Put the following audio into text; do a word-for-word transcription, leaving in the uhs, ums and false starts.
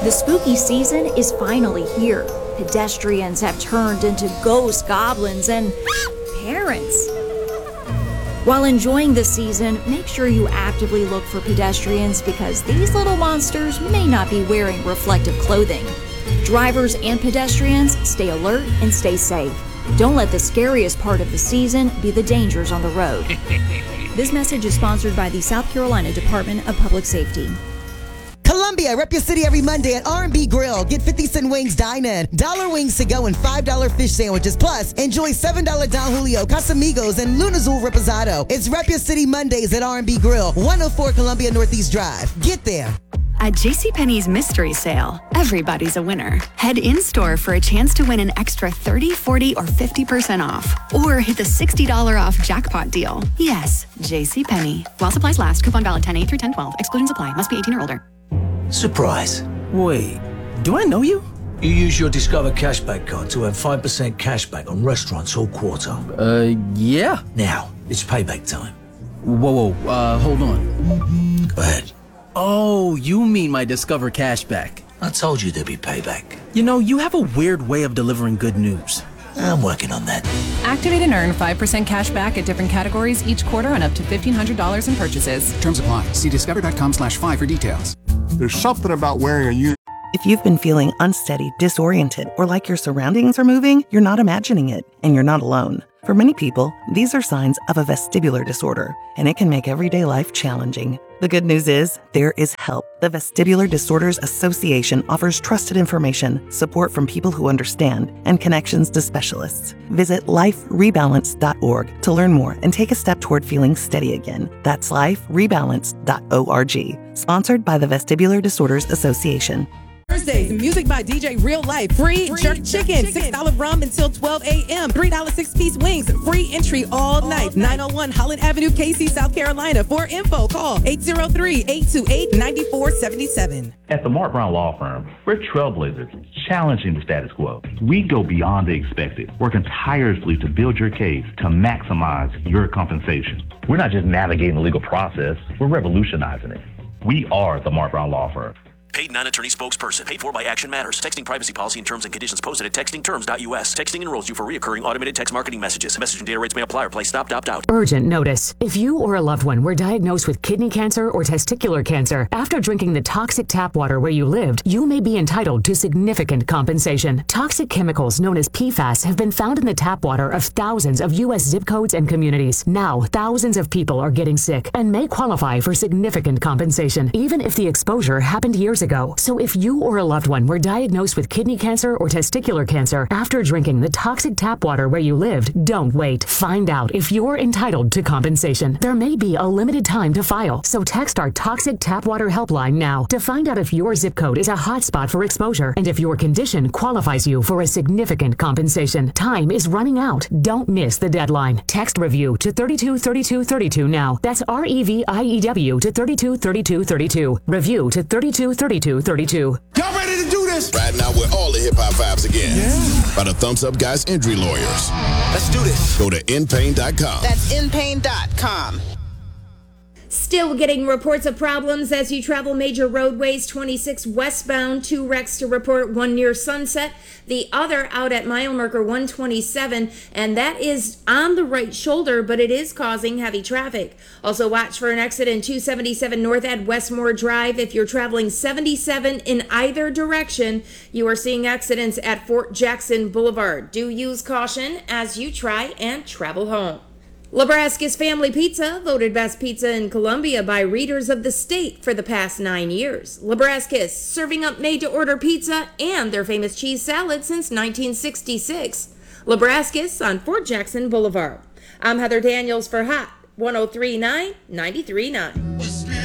The spooky season is finally here. Pedestrians have turned into ghost goblins and parents. While enjoying the season, make sure you actively look for pedestrians because these little monsters may not be wearing reflective clothing. Drivers and pedestrians, stay alert and stay safe. Don't let the scariest part of the season be the dangers on the road. This message is sponsored by the South Carolina Department of Public Safety. Columbia, rep your city every Monday at R and B Grill. Get fifty cent wings, dine in, dollar wings to go, and five dollar fish sandwiches. Plus, enjoy seven dollar Don Julio, Casamigos, and Lunazul Reposado. It's Rep Your City Mondays at R and B Grill, one oh four Columbia Northeast Drive. Get there. At JCPenney's Mystery Sale, everybody's a winner. Head in-store for a chance to win an extra thirty, forty, or fifty percent off. Or hit the sixty dollars off jackpot deal. Yes, JCPenney. While supplies last, coupon valid ten eight through ten twelve. Exclusions apply. Must be eighteen or older. Surprise. Wait, do I know you? You use your Discover Cashback card to earn five percent cashback on restaurants all quarter. Uh, yeah. Now, it's payback time. Whoa, whoa, uh, hold on. Go ahead. Oh, you mean my Discover Cashback. I told you there'd be payback. You know, you have a weird way of delivering good news. I'm working on that. Activate and earn five percent cash back at different categories each quarter on up to fifteen hundred dollars in purchases. Terms apply. See discover.com slash five for details. There's something about wearing a uniform. If you've been feeling unsteady, disoriented, or like your surroundings are moving, you're not imagining it, and you're not alone. For many people, these are signs of a vestibular disorder, and it can make everyday life challenging. The good news is, there is help. The Vestibular Disorders Association offers trusted information, support from people who understand, and connections to specialists. Visit life rebalance dot org to learn more and take a step toward feeling steady again. That's life rebalance dot org. Sponsored by the Vestibular Disorders Association. Thursdays, music by D J Real Life. Free, free jerk chicken, six dollar rum until twelve a.m. three dollar six-piece wings. Free entry all, all night. night. nine oh one Holland Avenue, K C, South Carolina. For info, call eight oh three, eight two eight, nine four seven seven. At the Mark Brown Law Firm, we're trailblazers, challenging the status quo. We go beyond the expected, working tirelessly to build your case to maximize your compensation. We're not just navigating the legal process, we're revolutionizing it. We are the Mark Brown Law Firm. Paid non-attorney spokesperson. Paid for by Action Matters. Texting privacy policy and terms and conditions posted at texting terms dot U S. Texting enrolls you for reoccurring automated text marketing messages. Message and data rates may apply or place stopped, opt out. Urgent notice. If you or a loved one were diagnosed with kidney cancer or testicular cancer after drinking the toxic tap water where you lived, you may be entitled to significant compensation. Toxic chemicals known as P FAS have been found in the tap water of thousands of U S zip codes and communities. Now, thousands of people are getting sick and may qualify for significant compensation, even if the exposure happened years ago. Ago. So if you or a loved one were diagnosed with kidney cancer or testicular cancer after drinking the toxic tap water where you lived, don't wait. Find out if you're entitled to compensation. There may be a limited time to file, so text our Toxic Tap Water Helpline now to find out if your zip code is a hotspot for exposure and if your condition qualifies you for a significant compensation. Time is running out. Don't miss the deadline. Text REVIEW to thirty-two thirty-two thirty-two now. That's R E V I E W to thirty-two thirty-two thirty-two. Review to thirty-two thirty-two thirty-two. Y'all ready to do this? Right now with all the hip-hop vibes again. Yeah. By the Thumbs Up Guys Injury Lawyers. Let's do this. Go to in pain dot com. That's in pain dot com. Still getting reports of problems as you travel major roadways. twenty-six westbound, two wrecks to report, one near Sunset, the other out at mile marker one twenty-seven, and that is on the right shoulder, but it is causing heavy traffic. Also watch for an accident two seventy-seven north at Westmore Drive. If you're traveling seventy-seven in either direction, you are seeing accidents at Fort Jackson Boulevard. Do use caution as you try and travel home. Labraska's Family Pizza, voted best pizza in Columbia by readers of the state for the past nine years. Labraska's, serving up made-to-order pizza and their famous cheese salad since nineteen sixty-six. Labraska's on Fort Jackson Boulevard. I'm Heather Daniels for Hot one oh three point nine, ninety-three point nine.